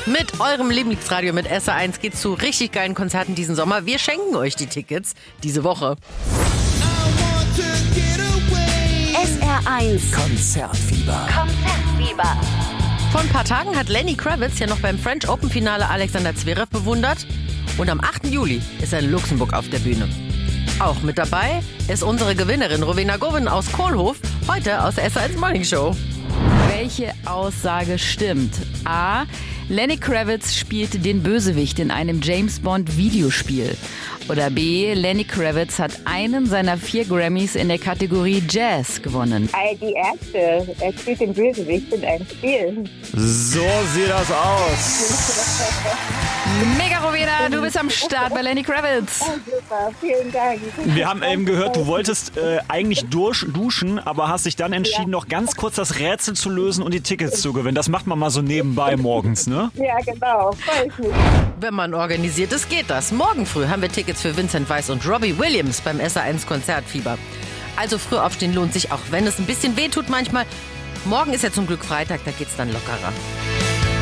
Mit eurem Lieblingsradio mit SR1 geht's zu richtig geilen Konzerten diesen Sommer. Wir schenken euch die Tickets diese Woche. SR1 Konzertfieber. Vor ein paar Tagen hat Lenny Kravitz ja noch beim French Open Finale Alexander Zverev bewundert. Und am 8. Juli ist er in Luxemburg auf der Bühne. Auch mit dabei ist unsere Gewinnerin Rowena Govin aus Kohlhof, heute aus der SR1 Morning Show. Welche Aussage stimmt? A. Lenny Kravitz spielt den Bösewicht in einem James-Bond-Videospiel. Oder B. Lenny Kravitz hat einen seiner 4 Grammys in der Kategorie Jazz gewonnen. Die erste. Er spielt den Bösewicht in einem Spiel. So sieht das aus. Mega Rowena, du bist am Start bei Lenny Kravitz. Oh, super, vielen Dank. Wir haben eben gehört, du wolltest eigentlich duschen, aber hast dich dann entschieden, noch ganz kurz das Rätsel zu lösen und die Tickets zu gewinnen. Das macht man mal so nebenbei morgens, ne? Ja, genau. Freue ich mich. Wenn man organisiert ist, geht das. Morgen früh haben wir Tickets für Vincent Weiss und Robbie Williams beim SR1 Konzertfieber. Also früh aufstehen lohnt sich, auch wenn es ein bisschen weh tut manchmal. Morgen ist ja zum Glück Freitag, da geht's dann lockerer.